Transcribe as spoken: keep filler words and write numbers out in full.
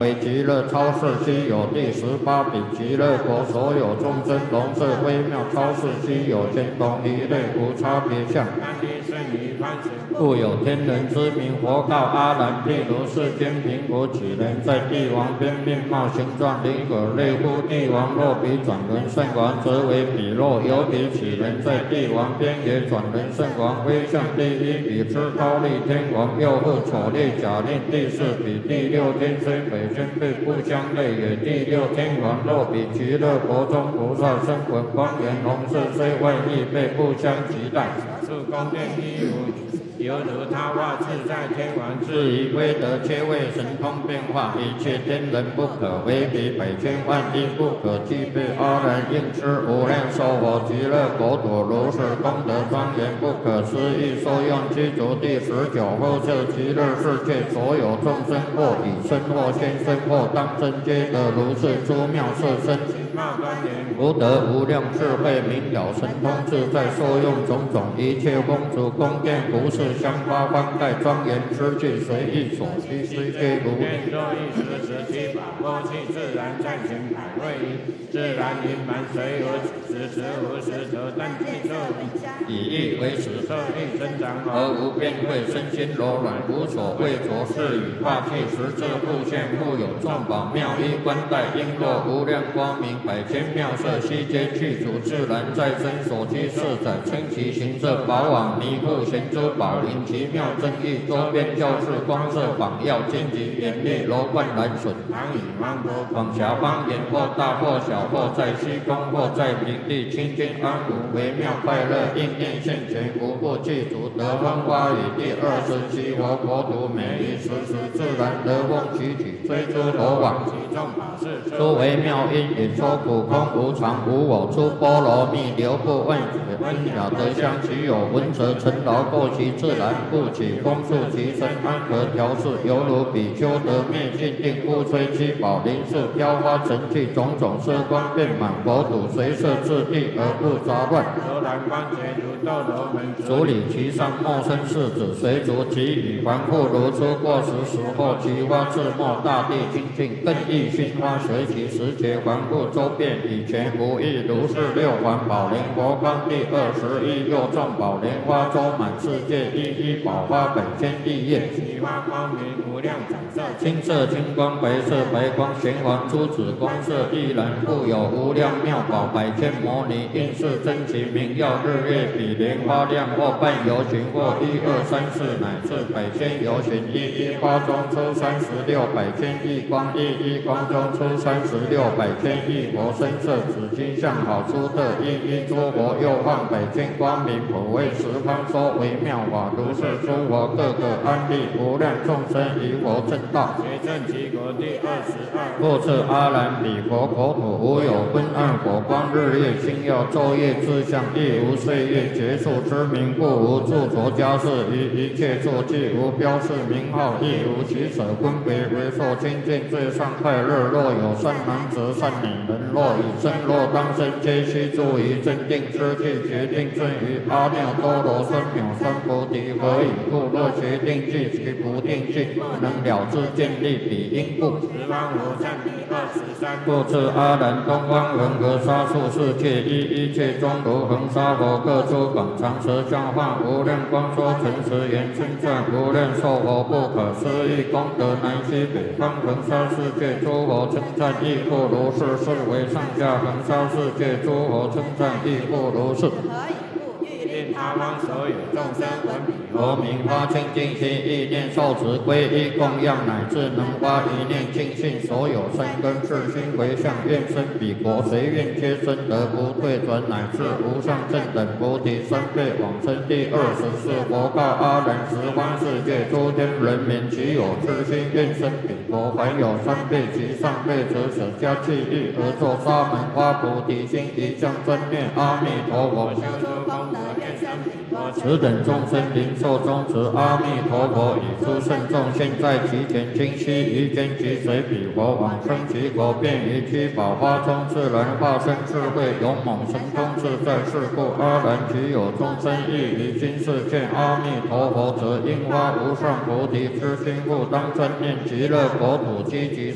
为极乐超世稀有第十八品极乐国所有众生龙色微妙超世稀有天同一类无差别相。故有天人之名，佛告阿难：譬如世间贫苦几人，在帝王边面貌形状灵可类乎？帝王若比转轮圣王，则为彼若有比几人，在帝王边也转轮圣王威相第一比之高丽天王，又复丑烈假令第四比第六天虽北宣辈不相类也。第六天王若比极乐国中菩萨声闻光颜红色，虽外亦辈不相及待。是宫殿一如犹如他化自在天王，至于威德皆为神通变化，一切天人不可为比，百千万亿不可计备。阿难应知无量寿佛极乐国土如是功德庄严不可思议，受用具足第十九后设极乐世界所有众生，或以身或现身或当身，皆得如是诸妙色身。福德无量智慧明了神通自在，受用种种一切公主宫殿服饰香花幡盖庄严之具，随意所需虽皆如。若一时时七宝过去，自然暂行百位一，自然盈满随无时时无时得但具色以意为实色力增长，而无变慧身心柔软，无所畏着是与化气实质复现，故有众宝妙衣冠带璎珞无量光明，百千妙色悉皆具足，自然在身所居四载，称其形色宝网弥覆贤珠宝林，奇妙正义周边教室光色榜耀荆棘严厉楼观蓝笋唐以芒果广狭方言，或大或小，或在虚空，或在平地，清净安稳微妙快乐，应念现前无不具足，得风花雨第二十七佛国土，每一时时自然得风起起追诸罗网，其众法事诸微妙因，引说苦空无常无我，出波罗蜜流不问解，恩了得相其有闻则尘劳过其自然，故起风速其身，安和调适，犹如比丘得灭尽定，故吹七宝林树飘花成气，种种色光遍满佛土，随色自地而不杂乱。柔然光洁如斗罗门，处理其上莫生世子，随逐其语凡复如出过时时，或其花自没大地清净，更益熏花随其时节凡复周遍，以前无异如是六环宝莲佛光第二十一，又众宝莲花周满世界，一一宝花百千亿叶，其花光明无量彩色，青色青光白色白光，玄黄珠子光色亦然，故有无量妙宝百千摩尼，应是真其名耀日月比莲花亮，或半游行，或一二三四乃至百千游行，一一花中出三十六百千亿光，一一光中出三十六百千亿佛身色，紫金相好出特，一一诸佛又放百千光明，普为十方说微妙法，如是诸佛各个安立无量众生于佛正道，觉证其国第二十二。复次阿难，彼佛国土无有昏暗火光日月星耀昼夜之相，亦无岁月结束之名，故无著着家事于一切作具，无标示名号，亦无取舍分别为受清净最上快乐。若有善男子善女人，若以身若当身，皆须住于真定之具，决定正于阿耨多罗三藐三菩提。何以故？若决定具其不定具，不能了知见立彼因故。十方无上第二十三。复次阿难，东方恒河沙数世界，一一切中如恒沙佛，各出广长舌相化无量光说陈词言，称赞无量寿佛不可思议功德，南西北方恒沙世界诸佛称赞亦复如是，是为上下恒沙世界诸佛称赞亦复如是。他方所有众生闻彼佛名，发清净心，意念受持皈依供养，乃至能发一念净信，所有生根世心回向，愿生彼国，随愿皆生得不退转，乃至无上正等菩提三辈往生。第二十四佛告阿难，十方世界诸天人民，其有痴心愿生彼国，凡有三辈及上辈者，舍家弃义而作沙门花菩提心，一向专念阿弥陀佛，修诸功德，愿生彼国。此等众生灵寿中持阿弥陀佛，以诸圣众现在其前，清晰于间即随彼佛往生其国，便于七宝花中自然化身智慧勇猛神通自在。是故阿难，其有众生亦于今世见阿弥陀佛，则应发无上菩提之心，故当专念极乐国土积集